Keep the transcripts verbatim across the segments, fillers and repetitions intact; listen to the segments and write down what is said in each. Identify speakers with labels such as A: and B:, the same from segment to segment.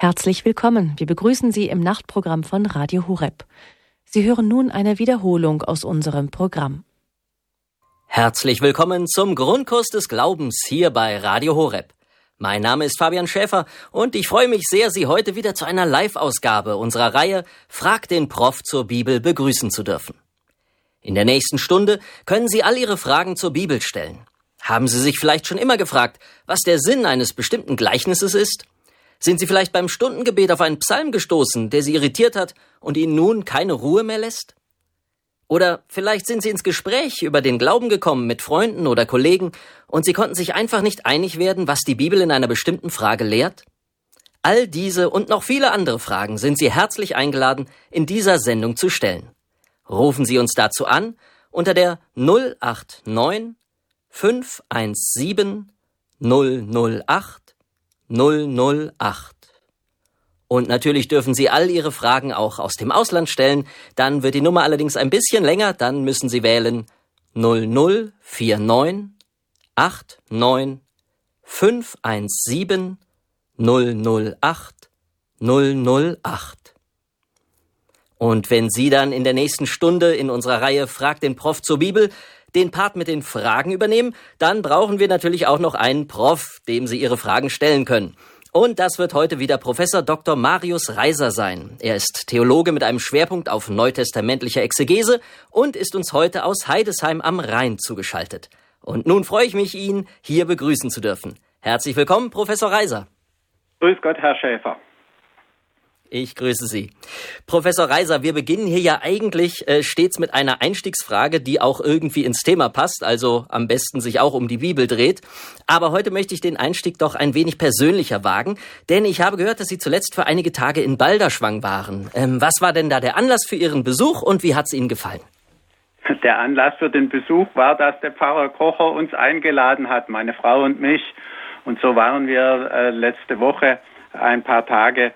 A: Herzlich willkommen. Wir begrüßen Sie im Nachtprogramm von Radio Horeb. Sie hören nun eine Wiederholung aus unserem Programm.
B: Herzlich willkommen zum Grundkurs des Glaubens hier bei Radio Horeb. Mein Name ist Fabian Schäfer und ich freue mich sehr, Sie heute wieder zu einer Live-Ausgabe unserer Reihe Frag den Prof zur Bibel begrüßen zu dürfen. In der nächsten Stunde können Sie all Ihre Fragen zur Bibel stellen. Haben Sie sich vielleicht schon immer gefragt, was der Sinn eines bestimmten Gleichnisses ist? Sind Sie vielleicht beim Stundengebet auf einen Psalm gestoßen, der Sie irritiert hat und Ihnen nun keine Ruhe mehr lässt? Oder vielleicht sind Sie ins Gespräch über den Glauben gekommen mit Freunden oder Kollegen und Sie konnten sich einfach nicht einig werden, was die Bibel in einer bestimmten Frage lehrt? All diese und noch viele andere Fragen sind Sie herzlich eingeladen, in dieser Sendung zu stellen. Rufen Sie uns dazu an unter der null acht neun fünf eins sieben null null acht null null acht. Und natürlich dürfen Sie all Ihre Fragen auch aus dem Ausland stellen. Dann wird die Nummer allerdings ein bisschen länger. Dann müssen Sie wählen null null vier neun acht neun fünf eins sieben null null acht null null acht. Und wenn Sie dann in der nächsten Stunde in unserer Reihe Frag den Prof zur Bibel den Part mit den Fragen übernehmen, dann brauchen wir natürlich auch noch einen Prof, dem Sie Ihre Fragen stellen können. Und das wird heute wieder Professor Doktor Marius Reiser sein. Er ist Theologe mit einem Schwerpunkt auf neutestamentlicher Exegese und ist uns heute aus Heidesheim am Rhein zugeschaltet. Und nun freue ich mich, ihn hier begrüßen zu dürfen. Herzlich willkommen, Professor Reiser.
C: Grüß Gott, Herr Schäfer.
B: Ich grüße Sie. Professor Reiser, wir beginnen hier ja eigentlich äh, stets mit einer Einstiegsfrage, die auch irgendwie ins Thema passt, also am besten sich auch um die Bibel dreht. Aber heute möchte ich den Einstieg doch ein wenig persönlicher wagen, denn ich habe gehört, dass Sie zuletzt für einige Tage in Balderschwang waren. Ähm, was war denn da der Anlass für Ihren Besuch und wie hat es Ihnen gefallen?
C: Der Anlass für den Besuch war, dass der Pfarrer Kocher uns eingeladen hat, meine Frau und mich. Und so waren wir äh, letzte Woche ein paar Tage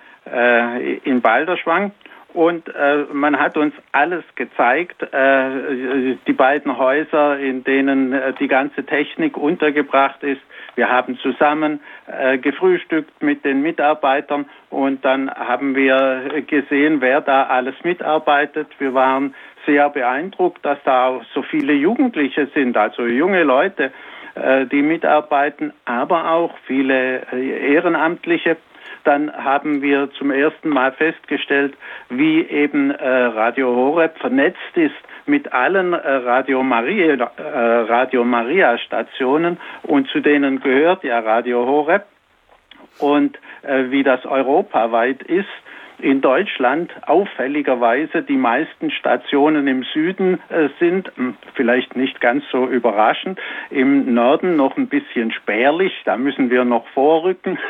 C: in Balderschwang und äh, man hat uns alles gezeigt, äh, die beiden Häuser, in denen äh, die ganze Technik untergebracht ist. Wir haben zusammen äh, gefrühstückt mit den Mitarbeitern und dann haben wir gesehen, wer da alles mitarbeitet. Wir waren sehr beeindruckt, dass da auch so viele Jugendliche sind, also junge Leute, äh, die mitarbeiten, aber auch viele äh, Ehrenamtliche. Dann haben wir zum ersten Mal festgestellt, wie eben äh, Radio Horeb vernetzt ist mit allen äh, Radio Maria, äh, Radio Maria Stationen und zu denen gehört ja Radio Horeb und äh, wie das europaweit ist. In Deutschland auffälligerweise die meisten Stationen im Süden äh, sind, vielleicht nicht ganz so überraschend, im Norden noch ein bisschen spärlich, da müssen wir noch vorrücken.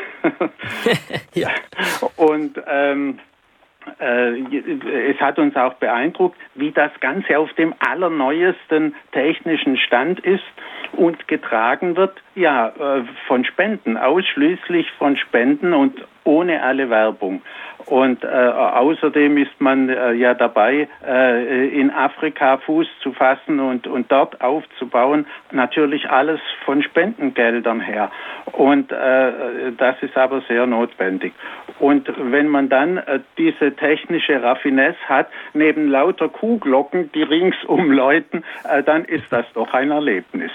B: Ja.
C: Und ähm, äh, es hat uns auch beeindruckt, wie das Ganze auf dem allerneuesten technischen Stand ist und getragen wird, ja, äh, von Spenden, ausschließlich von Spenden und ohne alle Werbung. Und äh, außerdem ist man äh, ja dabei, äh, in Afrika Fuß zu fassen und, und dort aufzubauen. Natürlich alles von Spendengeldern her. Und äh, das ist aber sehr notwendig. Und wenn man dann äh, diese technische Raffinesse hat, neben lauter Kuhglocken, die ringsum läuten, äh, dann ist das doch ein Erlebnis.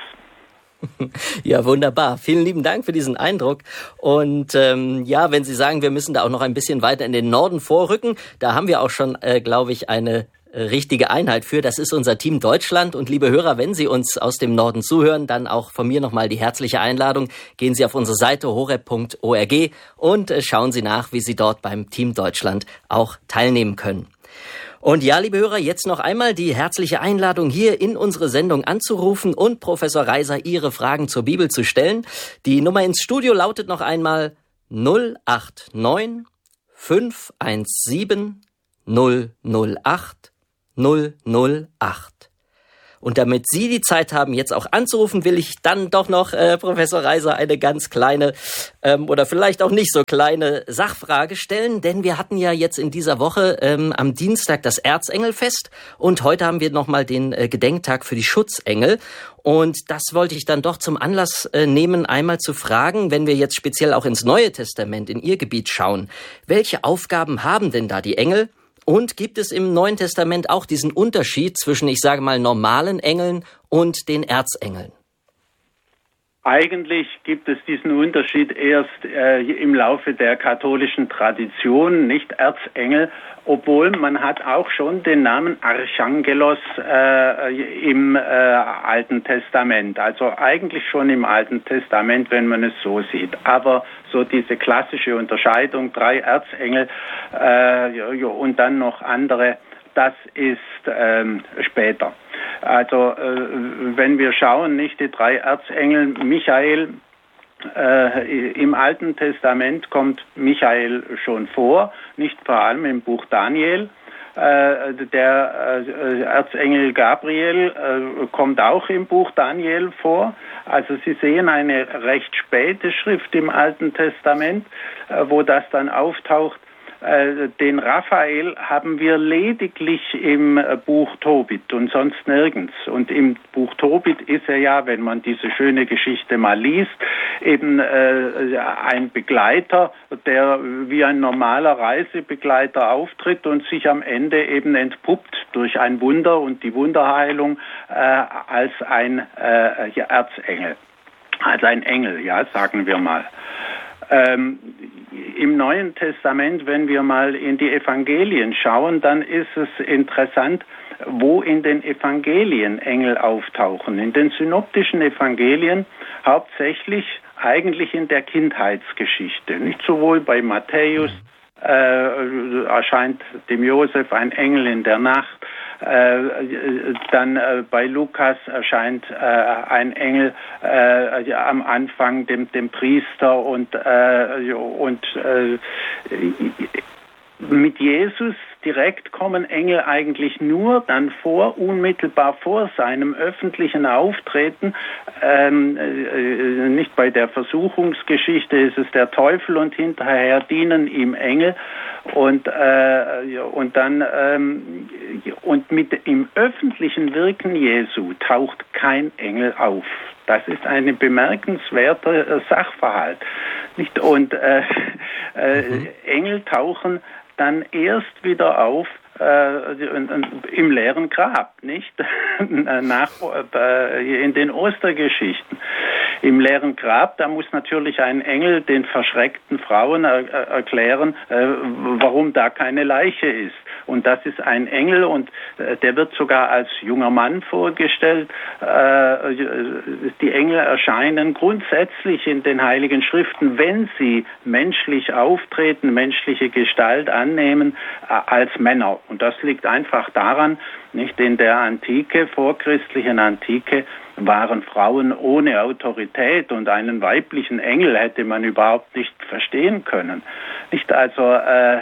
B: Ja, wunderbar. Vielen lieben Dank für diesen Eindruck. Und ähm, ja, wenn Sie sagen, wir müssen da auch noch ein bisschen weiter in den Norden vorrücken, da haben wir auch schon, äh, glaube ich, eine äh, richtige Einheit für. Das ist unser Team Deutschland. Und liebe Hörer, wenn Sie uns aus dem Norden zuhören, dann auch von mir nochmal die herzliche Einladung. Gehen Sie auf unsere Seite horeb punkt org und äh, schauen Sie nach, wie Sie dort beim Team Deutschland auch teilnehmen können. Und ja, liebe Hörer, jetzt noch einmal die herzliche Einladung, hier in unsere Sendung anzurufen und Professor Reiser Ihre Fragen zur Bibel zu stellen. Die Nummer ins Studio lautet noch einmal null acht neun fünf eins sieben null null acht null null acht. Und damit Sie die Zeit haben, jetzt auch anzurufen, will ich dann doch noch, äh, Professor Reiser, eine ganz kleine ähm, oder vielleicht auch nicht so kleine Sachfrage stellen. Denn wir hatten ja jetzt in dieser Woche ähm, am Dienstag das Erzengelfest und heute haben wir nochmal den äh, Gedenktag für die Schutzengel. Und das wollte ich dann doch zum Anlass äh, nehmen, einmal zu fragen, wenn wir jetzt speziell auch ins Neue Testament, in Ihr Gebiet schauen, welche Aufgaben haben denn da die Engel? Und gibt es im Neuen Testament auch diesen Unterschied zwischen, ich sage mal, normalen Engeln und den Erzengeln?
C: Eigentlich gibt es diesen Unterschied erst äh, im Laufe der katholischen Tradition, nicht Erzengel, obwohl man hat auch schon den Namen Archangelos äh, im äh, Alten Testament, also eigentlich schon im Alten Testament, wenn man es so sieht. Aber so diese klassische Unterscheidung, drei Erzengel äh, und dann noch andere, das ist ähm, später. Also äh, wenn wir schauen, nicht die drei Erzengel, Michael, äh, im Alten Testament kommt Michael schon vor, nicht vor allem im Buch Daniel. Äh, der äh, Erzengel Gabriel äh, kommt auch im Buch Daniel vor. Also Sie sehen eine recht späte Schrift im Alten Testament, äh, wo das dann auftaucht. Den Raphael haben wir lediglich im Buch Tobit und sonst nirgends. Und im Buch Tobit ist er ja, wenn man diese schöne Geschichte mal liest, eben äh, ein Begleiter, der wie ein normaler Reisebegleiter auftritt und sich am Ende eben entpuppt durch ein Wunder und die Wunderheilung äh, als ein äh, ja, Erzengel. Als ein Engel, ja, sagen wir mal. Ähm, Im Neuen Testament, wenn wir mal in die Evangelien schauen, dann ist es interessant, wo in den Evangelien Engel auftauchen. In den synoptischen Evangelien hauptsächlich eigentlich in der Kindheitsgeschichte. Nicht sowohl bei Matthäus äh, erscheint dem Josef ein Engel in der Nacht, Äh, dann äh, bei Lukas erscheint äh, ein Engel äh, am Anfang dem, dem Priester und, äh, und äh, mit Jesus direkt kommen Engel eigentlich nur dann vor, unmittelbar vor seinem öffentlichen Auftreten. Ähm, äh, nicht bei der Versuchungsgeschichte ist es der Teufel und hinterher dienen ihm Engel. Und, äh, und dann ähm, und mit im öffentlichen Wirken Jesu taucht kein Engel auf. Das ist eine bemerkenswerte äh, Sachverhalt. Nicht? Und äh, äh, mhm. Engel tauchen dann erst wieder auf äh, im leeren Grab, nicht? Nach, äh, in den Ostergeschichten. Im leeren Grab, da muss natürlich ein Engel den verschreckten Frauen er, er, erklären, äh, warum da keine Leiche ist. Und das ist ein Engel und äh, der wird sogar als junger Mann vorgestellt. Äh, die Engel erscheinen grundsätzlich in den Heiligen Schriften, wenn sie menschlich auftreten, menschliche Gestalt annehmen, äh, als Männer. Und das liegt einfach daran, nicht in der Antike, vorchristlichen Antike, waren Frauen ohne Autorität und einen weiblichen Engel hätte man überhaupt nicht verstehen können. Nicht also, äh,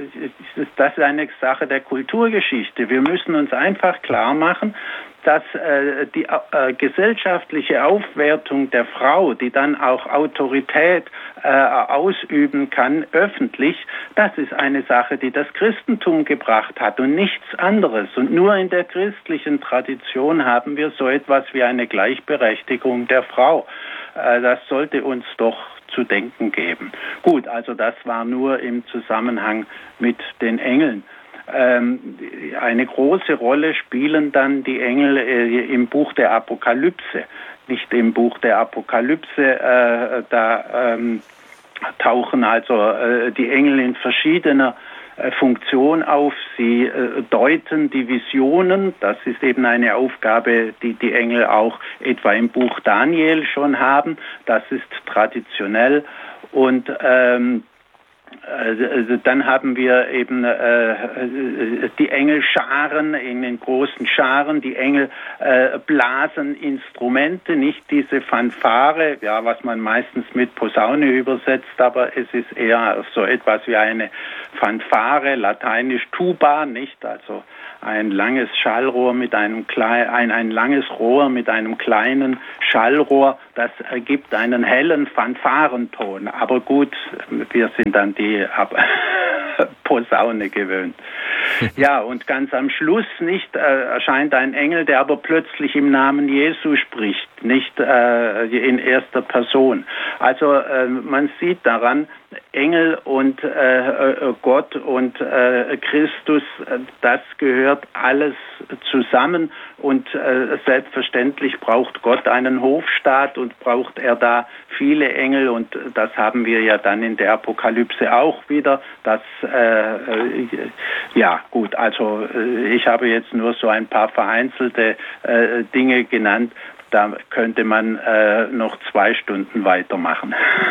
C: das ist eine Sache der Kulturgeschichte. Wir müssen uns einfach klar machen, dass äh, die äh, gesellschaftliche Aufwertung der Frau, die dann auch Autorität äh, ausüben kann, öffentlich, das ist eine Sache, die das Christentum gebracht hat und nichts anderes. Und nur in der christlichen Tradition haben wir so etwas wie eine Gleichberechtigung der Frau. Äh, das sollte uns doch zu denken geben. Gut, also das war nur im Zusammenhang mit den Engeln. Ähm, eine große Rolle spielen dann die Engel äh, im Buch der Apokalypse. Nicht im Buch der Apokalypse, äh, da ähm, tauchen also äh, die Engel in verschiedener äh, Funktion auf. Sie äh, deuten die Visionen. Das ist eben eine Aufgabe, die die Engel auch etwa im Buch Daniel schon haben. Das ist traditionell. Und ähm, Also dann haben wir eben äh, die Engelscharen in den großen Scharen. Die Engel äh, blasen Instrumente, nicht diese Fanfare, ja, was man meistens mit Posaune übersetzt, aber es ist eher so etwas wie eine Fanfare, lateinisch Tuba, nicht, also ein langes Schallrohr mit einem kleinen, ein, ein langes Rohr mit einem kleinen Schallrohr. Das ergibt einen hellen Fanfarenton. Aber gut, wir sind an die Posaune gewöhnt. Ja, und ganz am Schluss nicht äh, erscheint ein Engel, der aber plötzlich im Namen Jesu spricht, nicht äh, in erster Person. Also äh, man sieht daran, Engel und äh, Gott und äh, Christus, das gehört alles zusammen und äh, selbstverständlich braucht Gott einen Hofstaat und braucht er da viele Engel und das haben wir ja dann in der Apokalypse auch wieder. Das äh, äh, ja gut, also äh, ich habe jetzt nur so ein paar vereinzelte äh, Dinge genannt. Da könnte man äh, noch zwei Stunden weitermachen.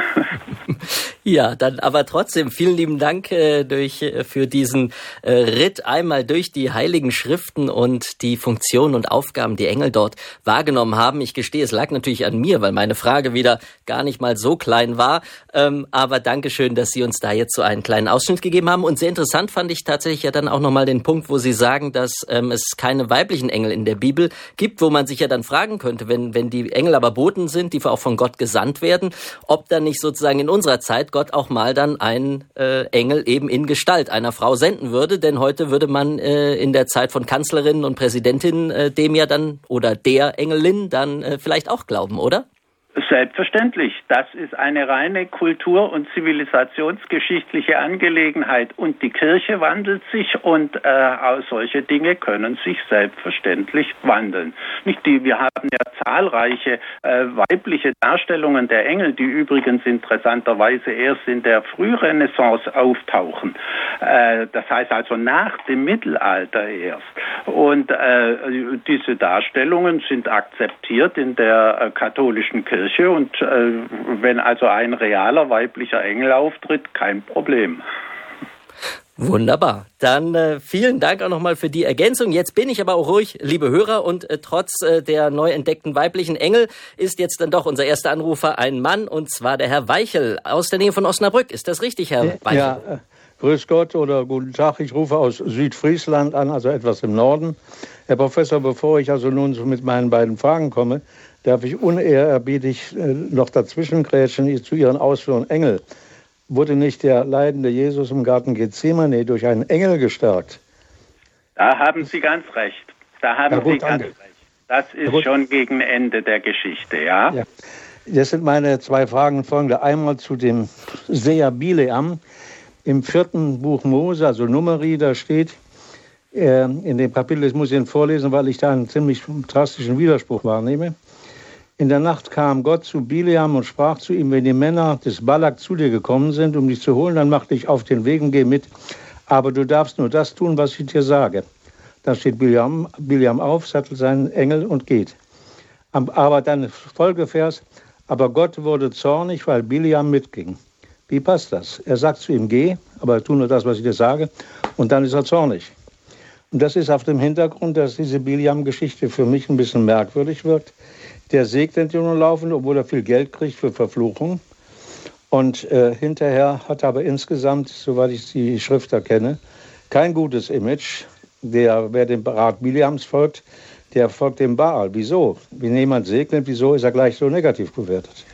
B: Ja, dann aber trotzdem vielen lieben Dank äh, durch, äh, für diesen äh, Ritt einmal durch die Heiligen Schriften und die Funktionen und Aufgaben, die Engel dort wahrgenommen haben. Ich gestehe, es lag natürlich an mir, weil meine Frage wieder gar nicht mal so klein war. Ähm, aber Dankeschön, dass Sie uns da jetzt so einen kleinen Ausschnitt gegeben haben. Und sehr interessant fand ich tatsächlich ja dann auch nochmal den Punkt, wo Sie sagen, dass ähm, es keine weiblichen Engel in der Bibel gibt, wo man sich ja dann fragen könnte, wenn, wenn die Engel aber Boten sind, die auch von Gott gesandt werden, ob dann nicht sozusagen in unserer Zeit Gott auch mal dann einen äh, Engel eben in Gestalt einer Frau senden würde. Denn heute würde man äh, in der Zeit von Kanzlerinnen und Präsidentinnen äh, dem ja dann oder der Engelin dann äh, vielleicht auch glauben, oder?
C: Selbstverständlich. Das ist eine reine kultur- und zivilisationsgeschichtliche Angelegenheit. Und die Kirche wandelt sich und äh, auch solche Dinge können sich selbstverständlich wandeln. Nicht die, wir haben ja zahlreiche äh, weibliche Darstellungen der Engel, die übrigens interessanterweise erst in der Frührenaissance auftauchen. Äh, das heißt also nach dem Mittelalter erst. Und äh, diese Darstellungen sind akzeptiert in der äh, katholischen Kirche. Und äh, wenn also ein realer weiblicher Engel auftritt, kein Problem.
B: Wunderbar. Dann äh, vielen Dank auch nochmal für die Ergänzung. Jetzt bin ich aber auch ruhig, liebe Hörer, und äh, trotz äh, der neu entdeckten weiblichen Engel ist jetzt dann doch unser erster Anrufer ein Mann, und zwar der Herr Weichel aus der Nähe von Osnabrück. Ist das richtig, Herr Weichel?
D: Ja, äh, grüß Gott oder guten Tag. Ich rufe aus Südfriesland an, also etwas im Norden. Herr Professor, bevor ich also nun so mit meinen beiden Fragen komme, darf ich unehrerbietig äh, noch dazwischen grätschen zu Ihren Ausführungen. Engel. Wurde nicht der leidende Jesus im Garten Gethsemane durch einen Engel gestärkt?
C: Da haben Sie ganz recht. Da haben ja, gut, Sie ganz danke. recht. Das ist ja, schon gegen Ende der Geschichte, ja? ja?
D: Das sind meine zwei Fragen folgende. Einmal zu dem Seher Bileam. Im vierten Buch Mose, also Numeri, da steht, äh, in dem Kapitel, das muss ich Ihnen vorlesen, weil ich da einen ziemlich drastischen Widerspruch wahrnehme. In der Nacht kam Gott zu Bileam und sprach zu ihm, wenn die Männer des Balak zu dir gekommen sind, um dich zu holen, dann mach dich auf den Weg und geh mit. Aber du darfst nur das tun, was ich dir sage. Dann steht Bileam, Bileam auf, sattelt seinen Engel und geht. Aber dann Folgevers, aber Gott wurde zornig, weil Bileam mitging. Wie passt das? Er sagt zu ihm, geh, aber tu nur das, was ich dir sage, und dann ist er zornig. Und das ist auf dem Hintergrund, dass diese Bileam-Geschichte für mich ein bisschen merkwürdig wirkt. Der segnet ihn nur laufend, obwohl er viel Geld kriegt für Verfluchung. Und äh, hinterher hat er aber insgesamt, soweit ich die Schrift erkenne, kein gutes Image. Der, wer dem Rat Bileams folgt, der folgt dem Baal. Wieso? Wenn jemand segnet, wieso ist er gleich so negativ bewertet?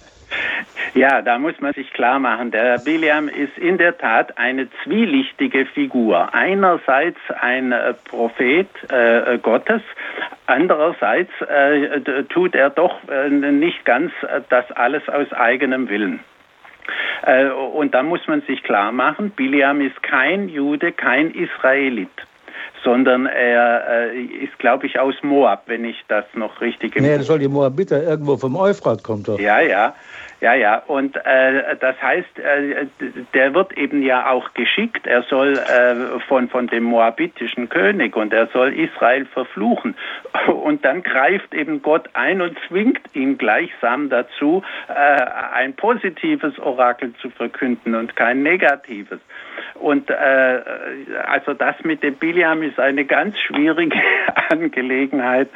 C: Ja, da muss man sich klar machen, der Bileam ist in der Tat eine zwielichtige Figur. Einerseits ein äh, Prophet äh, Gottes, andererseits äh, tut er doch äh, nicht ganz äh, das alles aus eigenem Willen. Äh, und da muss man sich klar machen, Bileam ist kein Jude, kein Israelit, sondern er äh, ist, glaube ich, aus Moab, wenn ich das noch richtig im...
D: Nee, das soll die Moabiter, irgendwo vom Euphrat kommt doch.
C: Ja, ja. Ja, ja, und äh, das heißt, äh, der wird eben ja auch geschickt, er soll äh, von, von dem moabitischen König und er soll Israel verfluchen. Und dann greift eben Gott ein und zwingt ihn gleichsam dazu, äh, ein positives Orakel zu verkünden und kein negatives. Und äh, also das mit dem Bileam ist eine ganz schwierige Angelegenheit.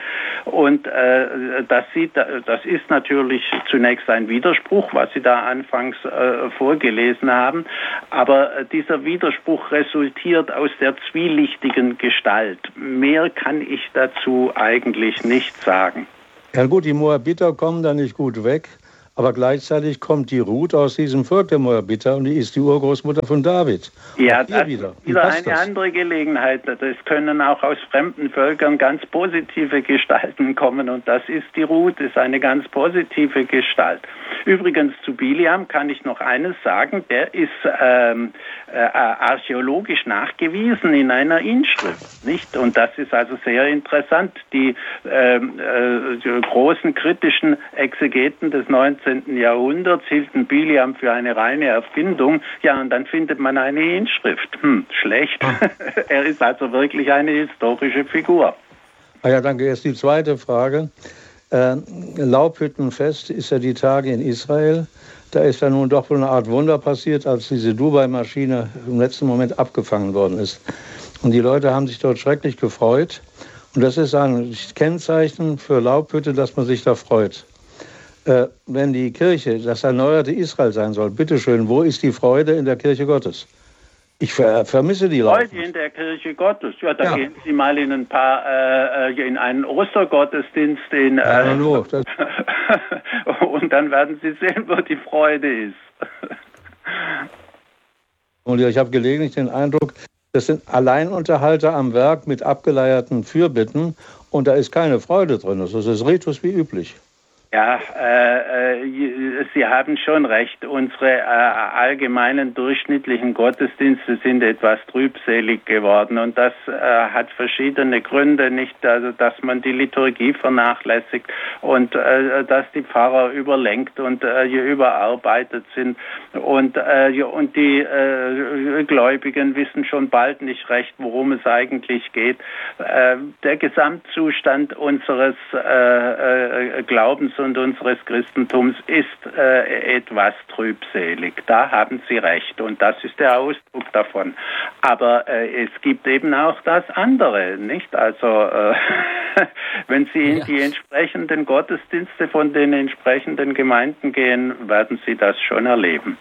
C: Und äh, das, sieht, das ist natürlich zunächst ein Widerspruch, was Sie da anfangs äh, vorgelesen haben, aber äh, dieser Widerspruch resultiert aus der zwielichtigen Gestalt. Mehr kann ich dazu eigentlich nicht sagen.
D: Ja gut, die Moabiter kommen da nicht gut weg. Aber gleichzeitig kommt die Ruth aus diesem Volk der Moabiter und die ist die Urgroßmutter von David.
C: Ja, das wieder. ist wieder eine das? andere Gelegenheit. Es können auch aus fremden Völkern ganz positive Gestalten kommen und das ist die Ruth, ist eine ganz positive Gestalt. Übrigens zu Biliam kann ich noch eines sagen, der ist ähm, äh, archäologisch nachgewiesen in einer Inschrift, nicht? Und das ist also sehr interessant. Die, ähm, äh, die großen kritischen Exegeten des neunzehnten Jahrhunderts hielten Biliam für eine reine Erfindung. Ja, und dann findet man eine Inschrift. Hm, schlecht. Er ist also wirklich eine historische Figur.
D: Ah ja, danke. Erst die zweite Frage. Äh, Laubhüttenfest ist ja die Tage in Israel. Da ist ja nun doch wohl eine Art Wunder passiert, als diese Dubai-Maschine im letzten Moment abgefangen worden ist. Und die Leute haben sich dort schrecklich gefreut. Und das ist ein Kennzeichen für Laubhütte, dass man sich da freut. Äh, wenn die Kirche das erneuerte Israel sein soll, bitteschön, wo ist die Freude in der Kirche Gottes? Ich ver- vermisse die Leute.
C: Freude in der Kirche Gottes, ja, da ja. Gehen Sie mal in ein paar, äh, in einen Ostergottesdienst in, äh, ja, no, das und dann werden Sie sehen, wo die Freude ist.
D: Und ja, ich habe gelegentlich den Eindruck, das sind Alleinunterhalter am Werk mit abgeleierten Fürbitten und da ist keine Freude drin. Das ist Ritus wie üblich.
C: Ja, äh, äh, Sie haben schon recht. Unsere äh, allgemeinen durchschnittlichen Gottesdienste sind etwas trübselig geworden und das äh, hat verschiedene Gründe. Nicht, also dass man die Liturgie vernachlässigt und äh, dass die Pfarrer überlenkt und äh, überarbeitet sind und äh, und die äh, Gläubigen wissen schon bald nicht recht, worum es eigentlich geht. Äh, der Gesamtzustand unseres äh, äh, Glaubens und unseres Christentums ist äh, etwas trübselig. Da haben Sie recht und das ist der Ausdruck davon. Aber äh, es gibt eben auch das andere, nicht? Also äh, wenn Sie in die entsprechenden Gottesdienste von den entsprechenden Gemeinden gehen, werden Sie das schon erleben.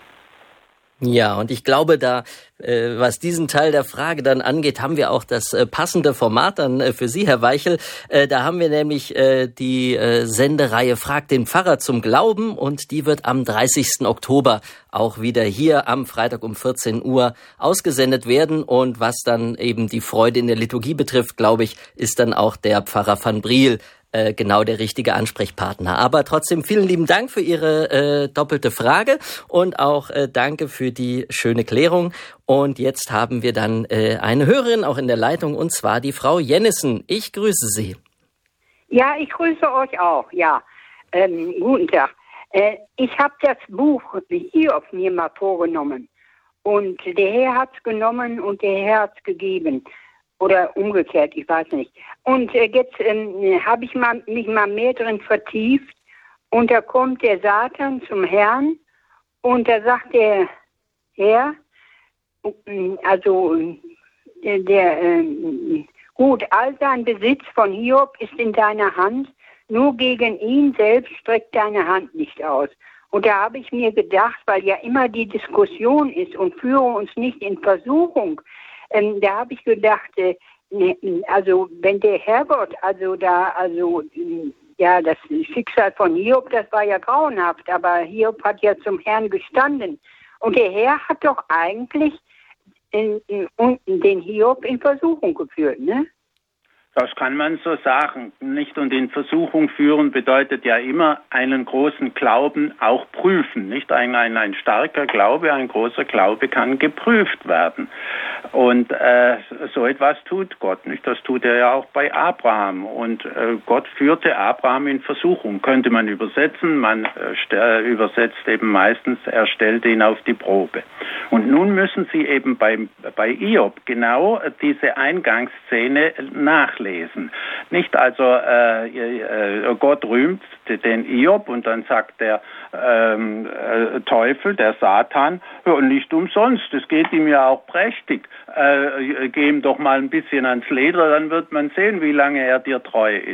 B: Ja, und ich glaube, da, äh, was diesen Teil der Frage dann angeht, haben wir auch das äh, passende Format dann äh, für Sie, Herr Weichel. Äh, da haben wir nämlich äh, die äh, Sendereihe Frag den Pfarrer zum Glauben und die wird am dreißigsten Oktober auch wieder hier am Freitag um vierzehn Uhr ausgesendet werden. Und was dann eben die Freude in der Liturgie betrifft, glaube ich, ist dann auch der Pfarrer van Briel Äh, genau der richtige Ansprechpartner. Aber trotzdem vielen lieben Dank für Ihre äh, doppelte Frage und auch äh, danke für die schöne Klärung. Und jetzt haben wir dann äh, eine Hörerin auch in der Leitung und zwar die Frau Jennissen. Ich grüße Sie.
E: Ja, ich grüße euch auch, ja. Ähm, guten Tag. Äh, ich habe das Buch Hiob mir mal vorgenommen und der Herr hat es genommen und der Herr hat es gegeben. Oder umgekehrt, ich weiß nicht. Und äh, jetzt ähm, habe ich mal, mich mal mehr drin vertieft und da kommt der Satan zum Herrn und da sagt der Herr, also der, der äh, gut, all sein Besitz von Hiob ist in deiner Hand, nur gegen ihn selbst streckt deine Hand nicht aus. Und da habe ich mir gedacht, weil ja immer die Diskussion ist und führe uns nicht in Versuchung, Ähm, da habe ich gedacht, äh, ne, also wenn der Herrgott, also da, also ja, das Schicksal von Hiob, das war ja grauenhaft, aber Hiob hat ja zum Herrn gestanden. Und der Herr hat doch eigentlich in, in, in den Hiob in Versuchung geführt, ne?
C: Das kann man so sagen, nicht? Und in Versuchung führen bedeutet ja immer einen großen Glauben auch prüfen, nicht? Ein, ein, ein starker Glaube, ein großer Glaube kann geprüft werden. Und äh, so etwas tut Gott, nicht? Das tut er ja auch bei Abraham. Und äh, Gott führte Abraham in Versuchung, könnte man übersetzen. Man äh, st- übersetzt eben meistens, er stellte ihn auf die Probe. Und nun müssen Sie eben bei, bei Hiob genau diese Eingangsszene nachlesen. Lesen. Nicht also äh, äh, Gott rühmt den Hiob und dann sagt der ähm, äh, Teufel, der Satan, ja, nicht umsonst, es geht ihm ja auch prächtig. Äh, geh ihm doch mal ein bisschen ans Leder, dann wird man sehen, wie lange er dir treu ist.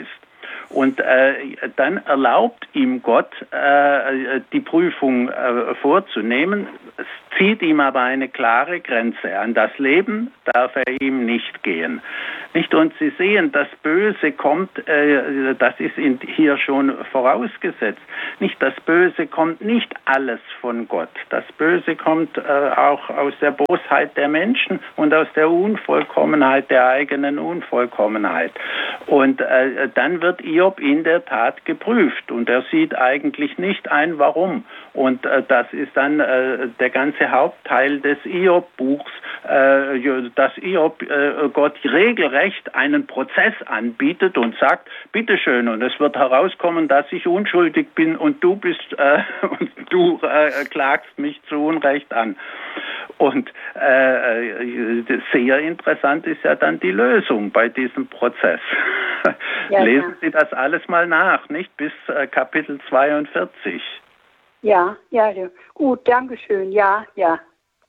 C: Und äh, dann erlaubt ihm Gott, äh, die Prüfung äh, vorzunehmen, es zieht ihm aber eine klare Grenze. An das Leben darf er ihm nicht gehen. Nicht? Und Sie sehen, das Böse kommt, äh, das ist in, hier schon vorausgesetzt. Nicht, das Böse kommt nicht alles von Gott. Das Böse kommt äh, auch aus der Bosheit der Menschen und aus der Unvollkommenheit, der eigenen Unvollkommenheit. Und äh, dann wird Hiob in der Tat geprüft und er sieht eigentlich nicht ein, warum. Und äh, das ist dann äh, der ganze Hauptteil des Hiob-Buchs, äh, dass Hiob äh, Gott regelrecht einen Prozess anbietet und sagt, bitteschön, und es wird herauskommen, dass ich unschuldig bin und du bist äh, und du äh, klagst mich zu Unrecht an. Und äh, sehr interessant ist ja dann die Lösung bei diesem Prozess. Ja, lesen ja. Sie das alles mal nach, nicht? Bis äh, Kapitel zweiundvierzig.
E: Ja, ja, gut, Dankeschön, ja, ja.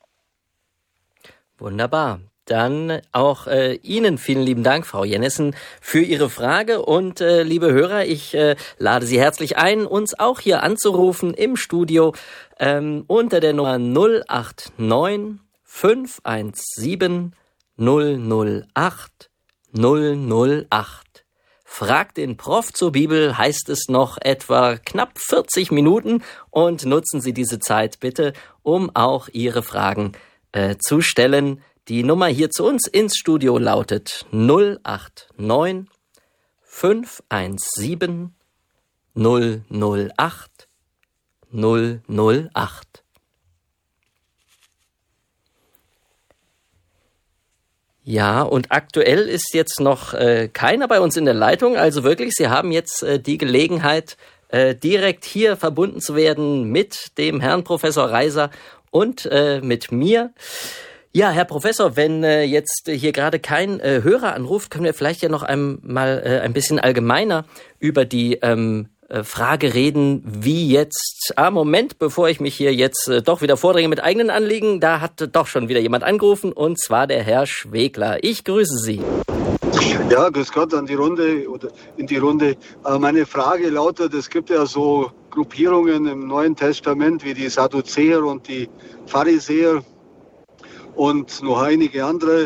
B: Wunderbar. Dann auch äh, Ihnen vielen lieben Dank, Frau Jennessen, für Ihre Frage. Und äh, liebe Hörer, ich äh, lade Sie herzlich ein, uns auch hier anzurufen im Studio ähm, unter der Nummer null acht neun fünf eins sieben null null acht null null acht. Frag den Prof zur Bibel heißt es noch etwa knapp vierzig Minuten und nutzen Sie diese Zeit bitte, um auch Ihre Fragen äh, zu stellen. Die Nummer hier zu uns ins Studio lautet null acht neun fünf eins sieben null null acht null null acht. Ja, und aktuell ist jetzt noch äh, keiner bei uns in der Leitung. Also wirklich, Sie haben jetzt äh, die Gelegenheit, äh, direkt hier verbunden zu werden mit dem Herrn Professor Reiser und äh, mit mir. Ja, Herr Professor, wenn äh, jetzt hier gerade kein äh, Hörer anruft, können wir vielleicht ja noch einmal äh, ein bisschen allgemeiner über die ähm, äh, Frage reden, wie jetzt, ah, Moment, bevor ich mich hier jetzt äh, doch wieder vordringe mit eigenen Anliegen, da hat doch schon wieder jemand angerufen, und zwar der Herr Schwegler. Ich grüße Sie.
F: Ja, grüß Gott an die Runde oder in die Runde. Äh, meine Frage lautet, es gibt ja so Gruppierungen im Neuen Testament wie die Sadduzäer und die Pharisäer und noch einige andere.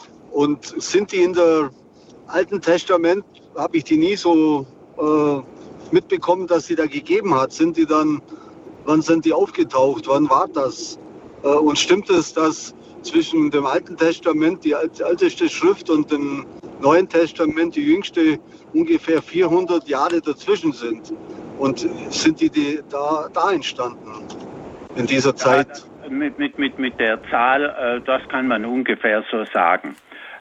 F: Und sind die in der Alten Testament, habe ich die nie so äh, mitbekommen, dass sie da gegeben hat. Sind die dann, wann sind die aufgetaucht? Wann war das? Äh, und stimmt es, dass zwischen dem Alten Testament, die älteste Schrift, und dem Neuen Testament, die jüngste, ungefähr vierhundert Jahre dazwischen sind? Und sind die, die da, da entstanden in dieser Zeit?
C: Ja, mit, mit, mit, mit der Zahl, äh, das kann man ungefähr so sagen.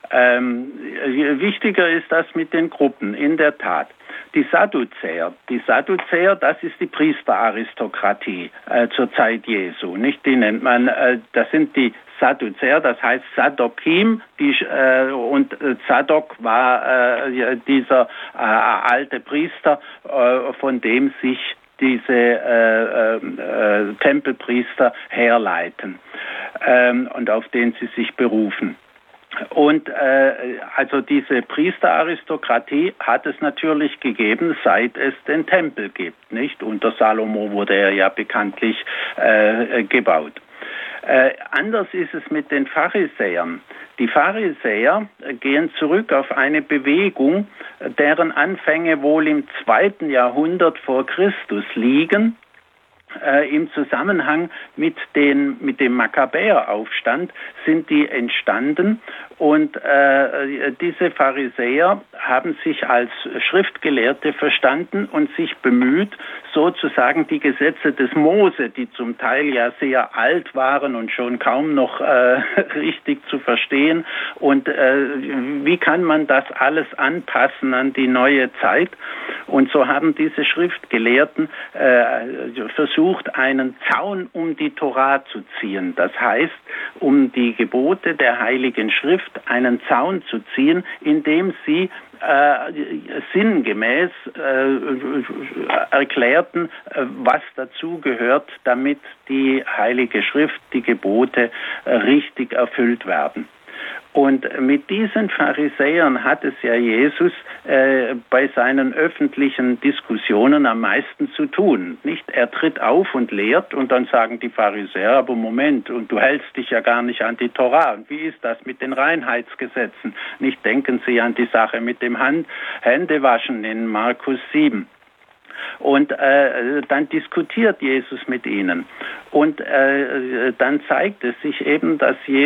C: Ähm, wichtiger ist das mit den Gruppen, in der Tat. Die Sadduzäer, die Sadduzäer, das ist die Priesteraristokratie äh, zur Zeit Jesu, nicht? Die nennt man, äh, das sind die Sadduzäer, das heißt Saddokim, die, äh, und äh, Zadok war äh, dieser äh, alte Priester, äh, von dem sich diese äh, äh, Tempelpriester herleiten ähm, und auf den sie sich berufen. Und äh, also diese Priesteraristokratie hat es natürlich gegeben, seit es den Tempel gibt, nicht? Unter Salomo wurde er ja bekanntlich äh, gebaut. Äh, anders ist es mit den Pharisäern. Die Pharisäer gehen zurück auf eine Bewegung, deren Anfänge wohl im zweiten Jahrhundert vor Christus liegen. Äh, im Zusammenhang mit, den, mit dem Makkabäeraufstand sind die entstanden, und äh, diese Pharisäer haben sich als Schriftgelehrte verstanden und sich bemüht, sozusagen die Gesetze des Mose, die zum Teil ja sehr alt waren und schon kaum noch äh, richtig zu verstehen, und äh, wie kann man das alles anpassen an die neue Zeit? Und so haben diese Schriftgelehrten äh, versucht, einen Zaun um die Tora zu ziehen. Das heißt, um die Gebote der Heiligen Schrift einen Zaun zu ziehen, indem sie äh, sinngemäß äh, erklärten, äh, was dazu gehört, damit die Heilige Schrift, die Gebote äh, richtig erfüllt werden. Und mit diesen Pharisäern hat es ja Jesus äh, bei seinen öffentlichen Diskussionen am meisten zu tun. Nicht? Er tritt auf und lehrt und dann sagen die Pharisäer, aber Moment, und du hältst dich ja gar nicht an die Tora. Und wie ist das mit den Reinheitsgesetzen? Nicht, denken Sie an die Sache mit dem Hand, Händewaschen in Markus sieben. Und äh, dann diskutiert Jesus mit ihnen. Und äh, dann zeigt es sich eben, dass Jesus